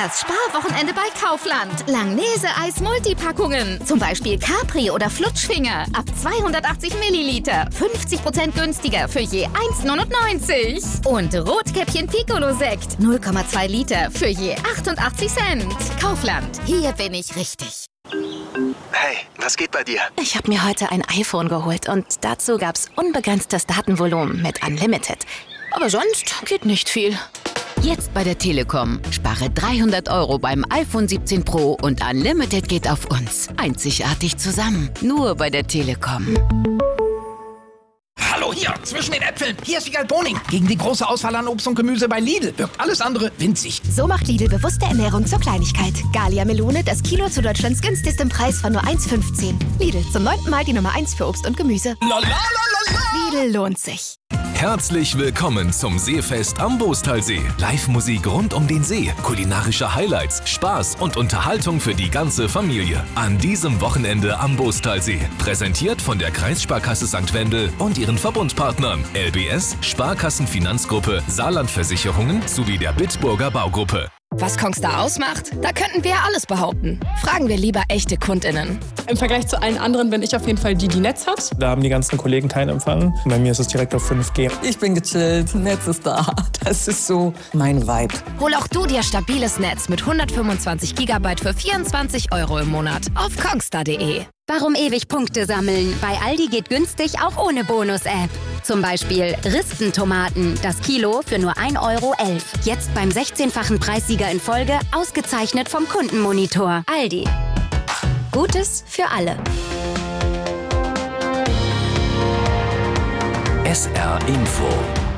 Das Sparwochenende bei Kaufland. Langnese-Eis Multipackungen. Zum Beispiel Capri oder Flutschfinger. Ab 280 Milliliter. 50% günstiger für je 1,99. Und Rotkäppchen Piccolo-Sekt. 0,2 Liter für je 88 Cent. Kaufland. Hier bin ich richtig. Hey, was geht bei dir? Ich habe mir heute ein iPhone geholt und dazu gab's unbegrenztes Datenvolumen mit Unlimited. Aber sonst geht nicht viel. Jetzt bei der Telekom. Spare 300 € beim iPhone 17 Pro und Unlimited geht auf uns. Einzigartig zusammen. Nur bei der Telekom. Hallo hier, zwischen den Äpfeln. Hier ist Wiegald Boning. Gegen die große Auswahl an Obst und Gemüse bei Lidl wirkt alles andere winzig. So macht Lidl bewusste Ernährung zur Kleinigkeit. Gallia Melone, das Kilo zu Deutschlands günstigstem Preis von nur 1,15. Lidl, zum 9. Mal die Nummer 1 für Obst und Gemüse. Lidl lohnt sich. Herzlich willkommen zum Seefest am Boostalsee. Live-Musik rund um den See, kulinarische Highlights, Spaß und Unterhaltung für die ganze Familie. An diesem Wochenende am Boostalsee. Präsentiert von der Kreissparkasse St. Wendel und ihren Verbundpartnern LBS, Sparkassenfinanzgruppe, Saarlandversicherungen sowie der Bitburger Baugruppe. Was Kongstar ausmacht? Da könnten wir ja alles behaupten. Fragen wir lieber echte KundInnen. Im Vergleich zu allen anderen bin ich auf jeden Fall die Netz hat. Da haben die ganzen Kollegen keinen Empfang. Bei mir ist es direkt auf 5G. Ich bin gechillt, Netz ist da. Das ist so mein Vibe. Hol auch du dir stabiles Netz mit 125 GB für 24 € im Monat auf kongstar.de. Warum ewig Punkte sammeln? Bei Aldi geht günstig auch ohne Bonus-App. Zum Beispiel Rispentomaten, das Kilo für nur 1,11 €. Jetzt beim 16-fachen Preissieger in Folge, ausgezeichnet vom Kundenmonitor. Aldi. Gutes für alle. SR Info.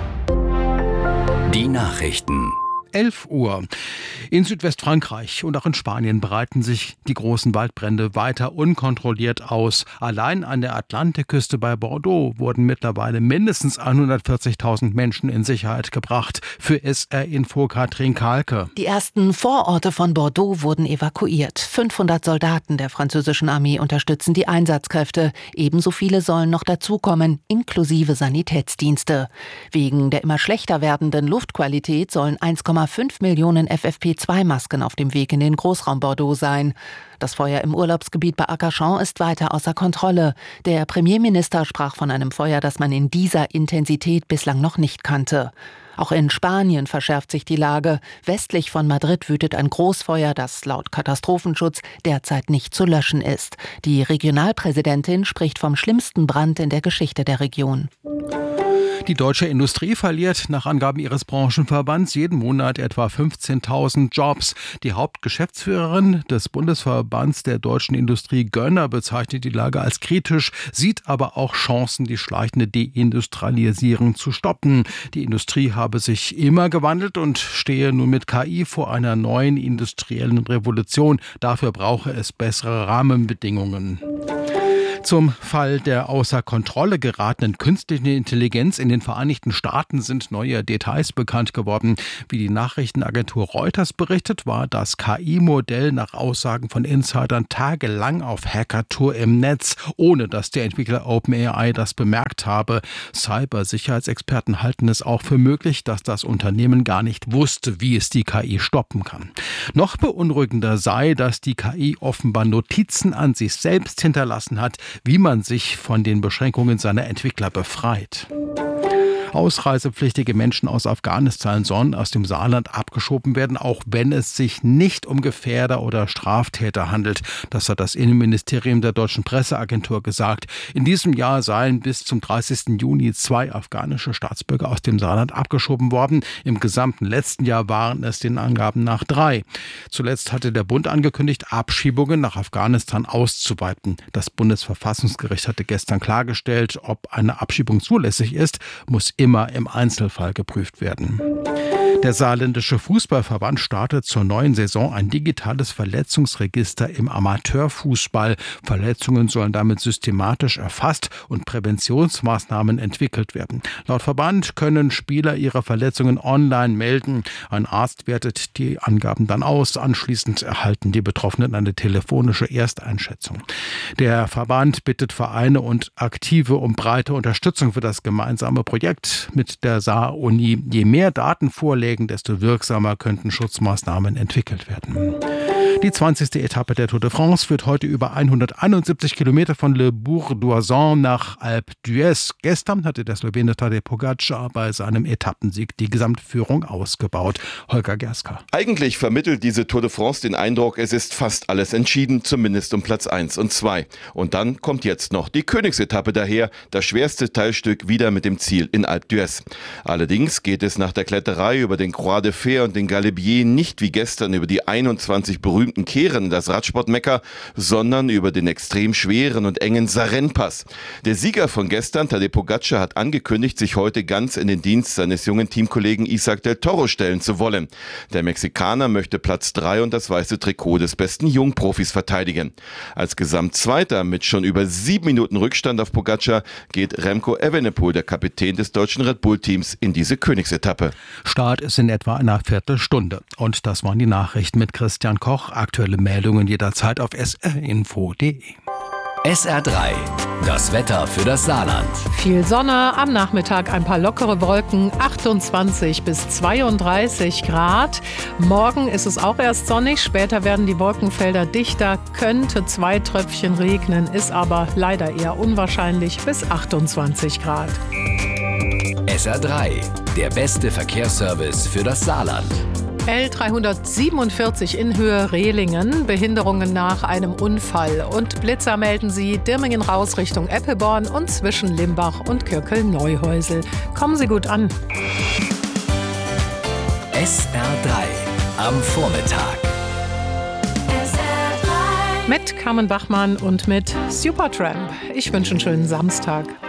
Die Nachrichten. 11 Uhr. In Südwestfrankreich und auch in Spanien breiten sich die großen Waldbrände weiter unkontrolliert aus. Allein an der Atlantikküste bei Bordeaux wurden mittlerweile mindestens 140.000 Menschen in Sicherheit gebracht. Für SR Info Katrin Kahlke. Die ersten Vororte von Bordeaux wurden evakuiert. 500 Soldaten der französischen Armee unterstützen die Einsatzkräfte. Ebenso viele sollen noch dazukommen, inklusive Sanitätsdienste. Wegen der immer schlechter werdenden Luftqualität sollen 1,5 Millionen FFP2-Masken auf dem Weg in den Großraum Bordeaux sein. Das Feuer im Urlaubsgebiet bei Arcachon ist weiter außer Kontrolle. Der Premierminister sprach von einem Feuer, das man in dieser Intensität bislang noch nicht kannte. Auch in Spanien verschärft sich die Lage. Westlich von Madrid wütet ein Großfeuer, das laut Katastrophenschutz derzeit nicht zu löschen ist. Die Regionalpräsidentin spricht vom schlimmsten Brand in der Geschichte der Region. Die deutsche Industrie verliert nach Angaben ihres Branchenverbands jeden Monat etwa 15.000 Jobs. Die Hauptgeschäftsführerin des Bundesverbands der deutschen Industrie, Gönner, bezeichnet die Lage als kritisch, sieht aber auch Chancen, die schleichende Deindustrialisierung zu stoppen. Die Industrie habe sich immer gewandelt und stehe nun mit KI vor einer neuen industriellen Revolution. Dafür brauche es bessere Rahmenbedingungen. Zum Fall der außer Kontrolle geratenen künstlichen Intelligenz in den Vereinigten Staaten sind neue Details bekannt geworden. Wie die Nachrichtenagentur Reuters berichtet, war das KI-Modell nach Aussagen von Insidern tagelang auf Hackertour im Netz, ohne dass der Entwickler OpenAI das bemerkt habe. Cybersicherheitsexperten halten es auch für möglich, dass das Unternehmen gar nicht wusste, wie es die KI stoppen kann. Noch beunruhigender sei, dass die KI offenbar Notizen an sich selbst hinterlassen hat, wie man sich von den Beschränkungen seiner Entwickler befreit. Ausreisepflichtige Menschen aus Afghanistan sollen aus dem Saarland abgeschoben werden, auch wenn es sich nicht um Gefährder oder Straftäter handelt. Das hat das Innenministerium der deutschen Presseagentur gesagt. In diesem Jahr seien bis zum 30. Juni 2 afghanische Staatsbürger aus dem Saarland abgeschoben worden. Im gesamten letzten Jahr waren es den Angaben nach 3. Zuletzt hatte der Bund angekündigt, Abschiebungen nach Afghanistan auszuweiten. Das Bundesverfassungsgericht hatte gestern klargestellt, ob eine Abschiebung zulässig ist, muss immer im Einzelfall geprüft werden. Der Saarländische Fußballverband startet zur neuen Saison ein digitales Verletzungsregister im Amateurfußball. Verletzungen sollen damit systematisch erfasst und Präventionsmaßnahmen entwickelt werden. Laut Verband können Spieler ihre Verletzungen online melden. Ein Arzt wertet die Angaben dann aus. Anschließend erhalten die Betroffenen eine telefonische Ersteinschätzung. Der Verband bittet Vereine und Aktive um breite Unterstützung für das gemeinsame Projekt mit der Saar-Uni. Je mehr Daten vorliegen, ansteigen, desto wirksamer könnten Schutzmaßnahmen entwickelt werden. Die 20. Etappe der Tour de France führt heute über 171 Kilometer von Le Bourg-d'Oisans nach Alpe d'Huez. Gestern hatte der Slowene Tadej Pogačar bei seinem Etappensieg die Gesamtführung ausgebaut. Holger Gerska. Eigentlich vermittelt diese Tour de France den Eindruck, es ist fast alles entschieden, zumindest um Platz 1 und 2. Und dann kommt jetzt noch die Königsetappe daher, das schwerste Teilstück wieder mit dem Ziel in Alpe d'Huez. Allerdings geht es nach der Kletterei über den Croix de Fer und den Galibier nicht wie gestern über die 21 berühmten Kehren in das Radsportmekka, sondern über den extrem schweren und engen Sarren-Pass. Der Sieger von gestern, Tadej Pogačar, hat angekündigt, sich heute ganz in den Dienst seines jungen Teamkollegen Isaac del Toro stellen zu wollen. Der Mexikaner möchte Platz 3 und das weiße Trikot des besten Jungprofis verteidigen. Als Gesamtzweiter mit schon über 7 Minuten Rückstand auf Pogačar geht Remco Evenepoel, der Kapitän des deutschen Red Bull-Teams, in diese Königsetappe. Start ist in etwa einer Viertelstunde. Und das waren die Nachrichten mit Christian Koch. Aktuelle Meldungen jederzeit auf srinfo.de. SR3, das Wetter für das Saarland. Viel Sonne, am Nachmittag ein paar lockere Wolken, 28 bis 32 Grad. Morgen ist es auch erst sonnig, später werden die Wolkenfelder dichter, könnte 2 Tröpfchen regnen, ist aber leider eher unwahrscheinlich, bis 28 Grad. SR3, der beste Verkehrsservice für das Saarland. L347 in Höhe Rehlingen, Behinderungen nach einem Unfall. Und Blitzer melden sie Dirmingen raus Richtung Eppelborn und zwischen Limbach und Kürkel-Neuhäusel. Kommen Sie gut an. SR3 am Vormittag. Mit Carmen Bachmann und mit Supertramp. Ich wünsche einen schönen Samstag.